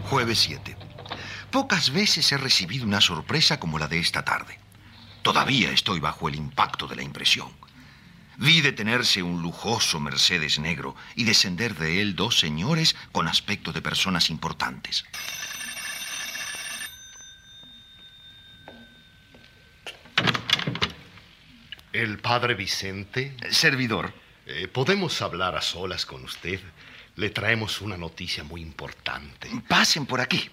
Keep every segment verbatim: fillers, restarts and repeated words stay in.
Jueves siete. Pocas veces he recibido una sorpresa como la de esta tarde. Todavía estoy bajo el impacto de la impresión. Vi detenerse un lujoso Mercedes negro y descender de él dos señores con aspecto de personas importantes. ¿El padre Vicente? Servidor. Eh, ¿Podemos hablar a solas con usted? Le traemos una noticia muy importante. Pasen por aquí.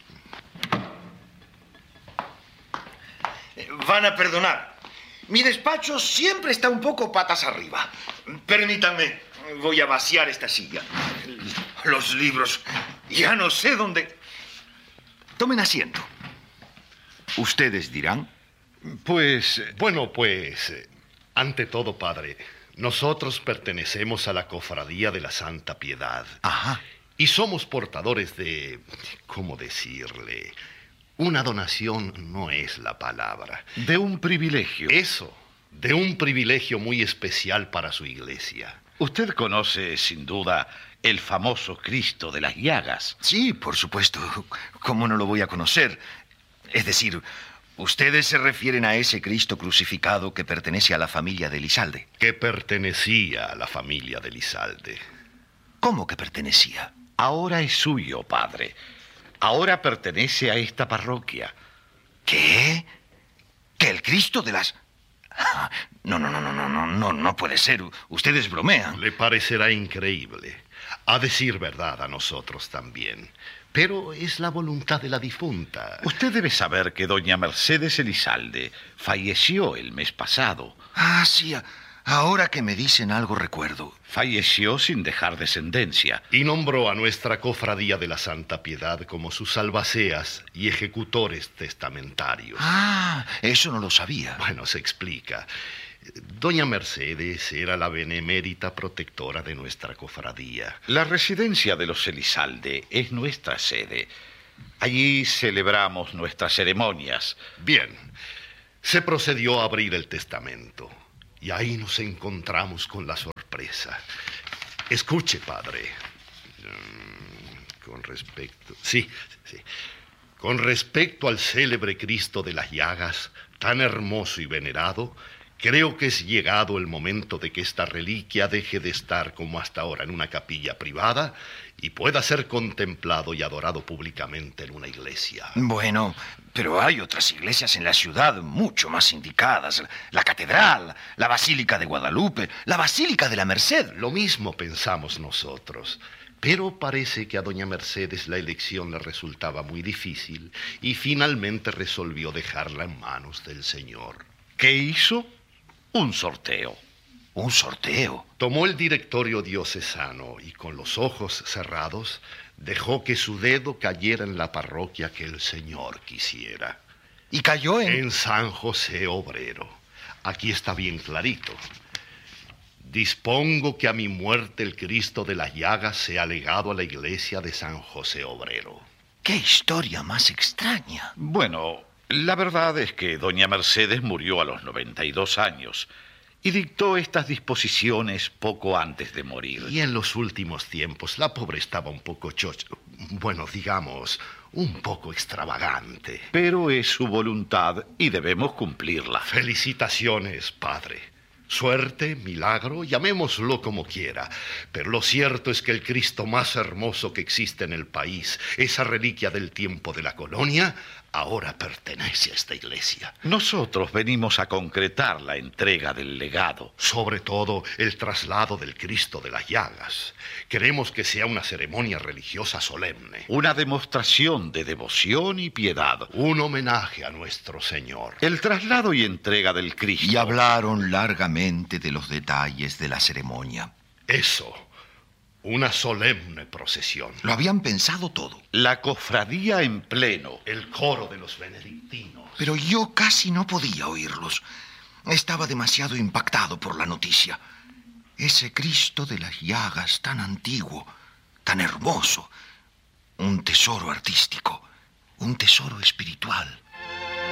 Van a perdonar. Mi despacho siempre está un poco patas arriba. Permítanme, voy a vaciar esta silla. Los libros, ya no sé dónde. Tomen asiento. Ustedes dirán. Pues, bueno, pues, eh, ante todo, padre, nosotros pertenecemos a la Cofradía de la Santa Piedad. Ajá. Y somos portadores de, ¿cómo decirle? Una donación no es la palabra. De un privilegio. Eso, de un privilegio muy especial para su iglesia. Usted conoce, sin duda, el famoso Cristo de las Llagas. Sí, por supuesto. ¿Cómo no lo voy a conocer? Es decir, ustedes se refieren a ese Cristo crucificado que pertenece a la familia de Elizalde. Que pertenecía a la familia de Elizalde. ¿Cómo que pertenecía? Ahora es suyo, padre. Ahora pertenece a esta parroquia. ¿Qué? ¿Que el Cristo de las...? No, no, no, no, no, no, no, no puede ser. Ustedes bromean. Le parecerá increíble. A decir verdad, a nosotros también. Pero es la voluntad de la difunta. Usted debe saber que doña Mercedes Elizalde falleció el mes pasado. Ah, sí. Ahora que me dicen algo recuerdo. Falleció sin dejar descendencia. Y nombró a nuestra Cofradía de la Santa Piedad como sus albaceas y ejecutores testamentarios. Ah, eso no lo sabía. Bueno, se explica. Doña Mercedes era la benemérita protectora de nuestra cofradía. La residencia de los Elizalde es nuestra sede. Allí celebramos nuestras ceremonias. Bien, se procedió a abrir el testamento. Y ahí nos encontramos con la sorpresa. Escuche, padre. Con respecto... Sí, sí. Con respecto al célebre Cristo de las Llagas, tan hermoso y venerado, creo que es llegado el momento de que esta reliquia deje de estar como hasta ahora en una capilla privada y pueda ser contemplado y adorado públicamente en una iglesia. Bueno, pero hay otras iglesias en la ciudad mucho más indicadas. La catedral, la Basílica de Guadalupe, la Basílica de la Merced. Lo mismo pensamos nosotros. Pero parece que a doña Mercedes la elección le resultaba muy difícil y finalmente resolvió dejarla en manos del Señor. ¿Qué hizo? Un sorteo. ¿Un sorteo? Tomó el directorio diocesano y con los ojos cerrados dejó que su dedo cayera en la parroquia que el Señor quisiera. ¿Y cayó en...? En San José Obrero. Aquí está bien clarito. Dispongo que a mi muerte el Cristo de las Llagas sea legado a la iglesia de San José Obrero. ¡Qué historia más extraña! Bueno, la verdad es que doña Mercedes murió a los noventa y dos años y dictó estas disposiciones poco antes de morir. Y en los últimos tiempos la pobre estaba un poco chocha, bueno, digamos, un poco extravagante. Pero es su voluntad y debemos cumplirla. Felicitaciones, padre. Suerte, milagro, llamémoslo como quiera. Pero lo cierto es que el Cristo más hermoso que existe en el país, esa reliquia del tiempo de la colonia, ahora pertenece a esta iglesia. Nosotros venimos a concretar la entrega del legado. Sobre todo el traslado del Cristo de las Llagas. Queremos que sea una ceremonia religiosa solemne. Una demostración de devoción y piedad. Un homenaje a nuestro Señor. El traslado y entrega del Cristo. Y hablaron largamente de los detalles de la ceremonia. Eso. Una solemne procesión. Lo habían pensado todo. La cofradía en pleno. El coro de los benedictinos. Pero yo casi no podía oírlos. Estaba demasiado impactado por la noticia. Ese Cristo de las Llagas tan antiguo, tan hermoso. Un tesoro artístico, un tesoro espiritual.